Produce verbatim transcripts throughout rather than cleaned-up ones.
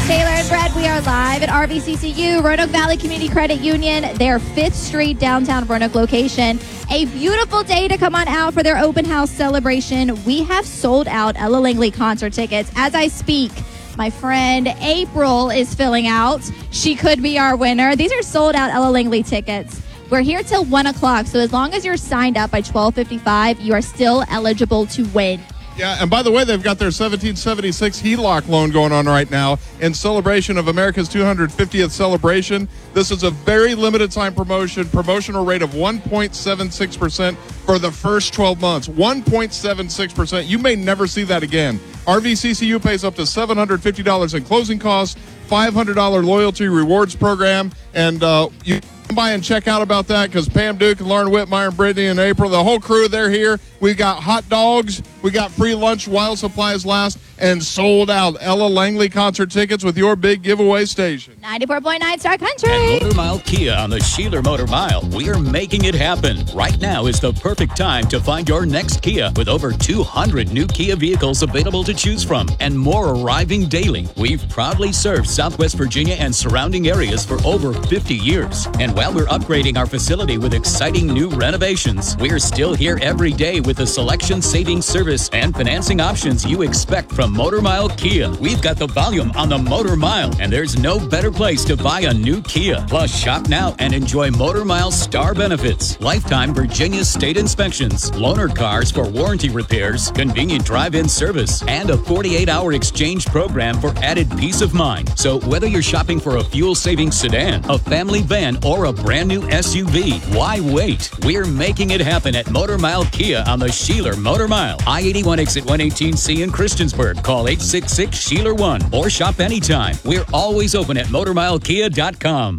Taylor and Brett, we are live at R V C C U, Roanoke Valley Community Credit Union, their fifth Street downtown Roanoke location. A beautiful day to come on out for their open house celebration. We have sold out Ella Langley concert tickets as I speak. My friend April is filling out. She could be our winner. These are sold out Ella Langley tickets. We're here till one o'clock, so as long as you're signed up by twelve fifty-five, you are still eligible to win. Yeah, and by the way, they've got their seventeen seventy-six H E L O C loan going on right now in celebration of America's two hundred fiftieth celebration. This is a very limited time promotion, promotional rate of one point seven six percent for the first twelve months. one point seven six percent. You may never see that again. R V C C U pays up to seven hundred fifty dollars in closing costs, five hundred dollars loyalty rewards program, and uh, you come by and check out about that because Pam Duke and Lauren Whitmire and Brittany and April, the whole crew, they're here. We got hot dogs. We got free lunch while supplies last, and sold out Ella Langley concert tickets with your big giveaway station. ninety-four point nine Star Country. At Motor Mile Kia on the Sheeler Motor Mile, we're making it happen. Right now is the perfect time to find your next Kia with over two hundred new Kia vehicles available to choose from and more arriving daily. We've proudly served Southwest Virginia and surrounding areas for over fifty years. And while we're upgrading our facility with exciting new renovations, we're still here every day with the selection, savings, service, and financing options you expect from Motor Mile Kia. We've got the volume on the Motor Mile, and there's no better place to buy a new Kia. Plus, shop now and enjoy Motor Mile Star benefits, lifetime Virginia state inspections, loaner cars for warranty repairs, convenient drive-in service, and a forty-eight hour exchange program for added peace of mind. So whether you're shopping for a fuel-saving sedan, a family van, or a brand new S U V, why wait? We're making it happen at Motor Mile Kia on the Sheeler Motor Mile. I eighty-one exit one eighteen C in Christiansburg. Call eight six six Sheeler one or shop anytime. We're always open at motor mile kia dot com.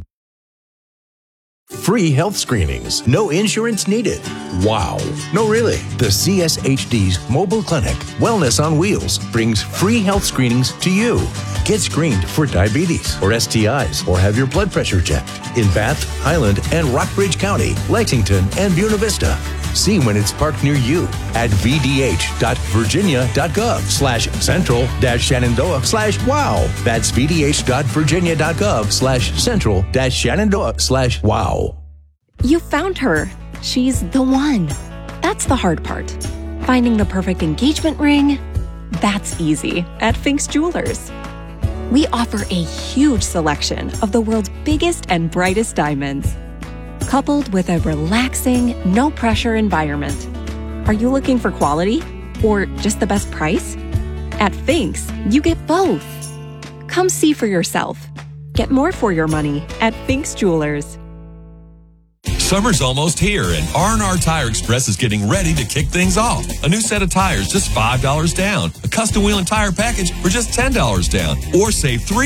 Free health screenings. No insurance needed. Wow. No, really. The C S H D's mobile clinic, Wellness on Wheels, brings free health screenings to you. Get screened for diabetes or S T Is or have your blood pressure checked in Bath, Highland, and Rockbridge County, Lexington, and Buena Vista. See when it's parked near you at vdh.virginia.gov slash central dash Shenandoah slash wow. That's vdh.virginia.gov slash central dash Shenandoah slash wow. You found her. She's the one. That's the hard part. Finding the perfect engagement ring, that's easy at Fink's Jewelers. We offer a huge selection of the world's biggest and brightest diamonds, coupled with a relaxing, no-pressure environment. Are you looking for quality or just the best price? At Fink's, you get both. Come see for yourself. Get more for your money at Fink's Jewelers. Summer's almost here, and R and R Tire Express is getting ready to kick things off. A new set of tires, just five dollars down. A custom wheel and tire package for just ten dollars down. Or save three